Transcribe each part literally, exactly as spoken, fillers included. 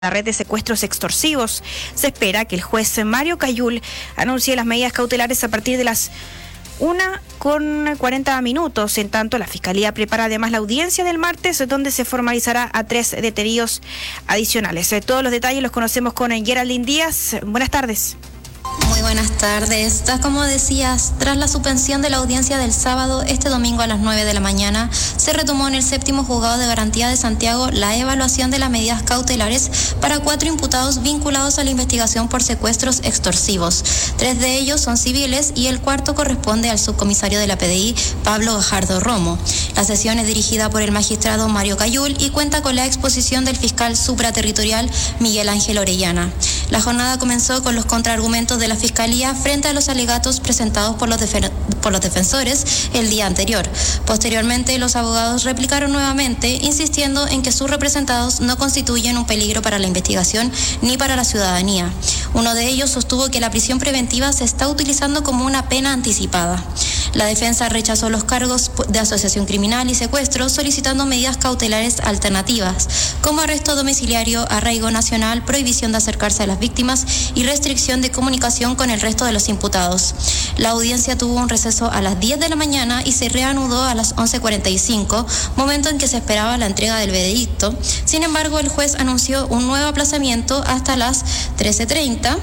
la red de secuestros extorsivos. Se espera que el juez Mario Cayul anuncie las medidas cautelares a partir de las una con cuarenta minutos. En tanto, la Fiscalía prepara además la audiencia del martes, donde se formalizará a tres detenidos adicionales. Todos los detalles los conocemos con Geraldine Díaz. Buenas tardes. Muy buenas tardes. Tal como decías, tras la suspensión de la audiencia del sábado, este domingo a las nueve de la mañana, se retomó en el séptimo juzgado de garantía de Santiago la evaluación de las medidas cautelares para cuatro imputados vinculados a la investigación por secuestros extorsivos. Tres de ellos son civiles y el cuarto corresponde al subcomisario de la P D I, Pablo Gajardo Romo. La sesión es dirigida por el magistrado Mario Cayul y cuenta con la exposición del fiscal supraterritorial Miguel Ángel Orellana. La jornada comenzó con los contraargumentos de la Fiscalía frente a los alegatos presentados por los, defen- por los defensores el día anterior. Posteriormente, los abogados replicaron nuevamente, insistiendo en que sus representados no constituyen un peligro para la investigación ni para la ciudadanía. Uno de ellos sostuvo que la prisión preventiva se está utilizando como una pena anticipada. La defensa rechazó los cargos de asociación criminal y secuestro, solicitando medidas cautelares alternativas, como arresto domiciliario, arraigo nacional, prohibición de acercarse a las víctimas y restricción de comunicación con el resto de los imputados. La audiencia tuvo un receso a las diez de la mañana y se reanudó a las once cuarenta y cinco, momento en que se esperaba la entrega del veredicto. Sin embargo, el juez anunció un nuevo aplazamiento hasta las trece treinta.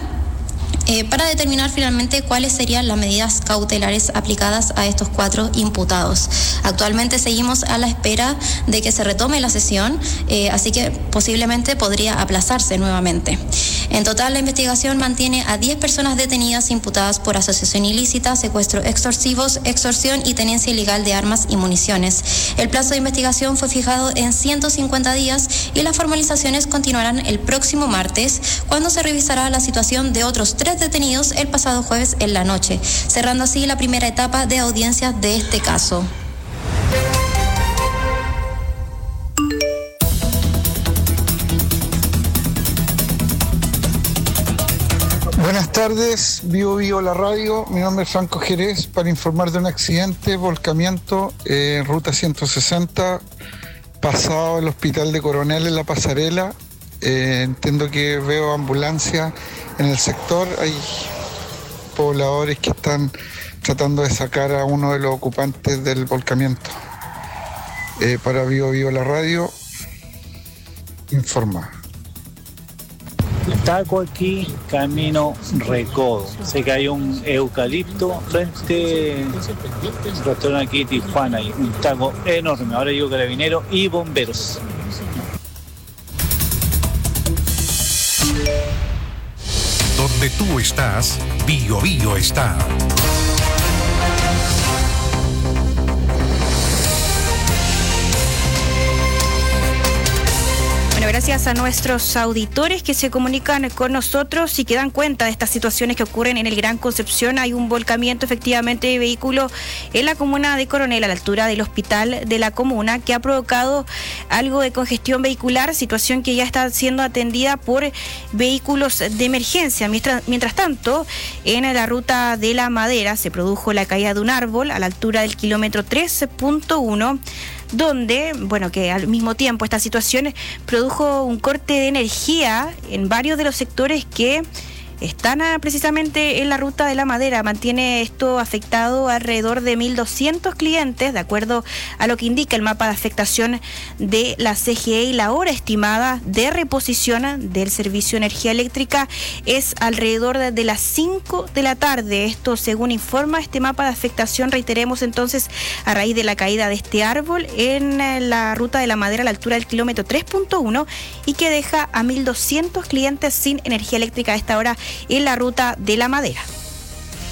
Eh, para determinar finalmente cuáles serían las medidas cautelares aplicadas a estos cuatro imputados. Actualmente seguimos a la espera de que se retome la sesión, eh, así que posiblemente podría aplazarse nuevamente. En total, la investigación mantiene a diez personas detenidas imputadas por asociación ilícita, secuestro extorsivos, extorsión y tenencia ilegal de armas y municiones. El plazo de investigación fue fijado en ciento cincuenta días y las formalizaciones continuarán el próximo martes, cuando se revisará la situación de otros tres detenidos el pasado jueves en la noche, cerrando así la primera etapa de audiencias de este caso. Buenas tardes, Vivo Vivo la radio, mi nombre es Franco Jerez para informar de un accidente, volcamiento en ruta ciento sesenta, pasado el hospital de Coronel en la pasarela. Eh, entiendo que veo ambulancia en el sector, hay pobladores que están tratando de sacar a uno de los ocupantes del volcamiento. Eh, para Vivo Vivo la radio, informa. Taco aquí, camino Recodo. Sé que hay un eucalipto frente al restaurante aquí Tijuana, y un taco enorme. Ahora digo carabineros y bomberos. Donde tú estás, Bio Bio está. Bueno, gracias a nuestros auditores que se comunican con nosotros y que dan cuenta de estas situaciones que ocurren en el Gran Concepción. Hay un volcamiento efectivamente de vehículo en la comuna de Coronel, a la altura del hospital de la comuna, que ha provocado algo de congestión vehicular, situación que ya está siendo atendida por vehículos de emergencia. Mientras, mientras tanto, en la ruta de la Madera se produjo la caída de un árbol a la altura del kilómetro trece punto uno, donde, bueno, que al mismo tiempo esta situación produjo un corte de energía en varios de los sectores que están precisamente en la ruta de la Madera. Mantiene esto afectado alrededor de mil doscientos clientes, de acuerdo a lo que indica el mapa de afectación de la C G E, y la hora estimada de reposición del servicio de energía eléctrica es alrededor de las cinco de la tarde. Esto según informa este mapa de afectación, reiteremos entonces, a raíz de la caída de este árbol en la ruta de la Madera a la altura del kilómetro tres punto uno, y que deja a mil doscientos clientes sin energía eléctrica a esta hora en la ruta de la Madera.